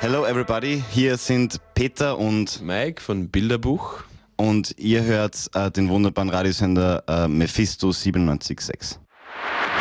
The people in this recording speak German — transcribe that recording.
Hello everybody, hier sind Peter und Mike von Bilderbuch. ihr hört den wunderbaren Radiosender Mephisto 97.6.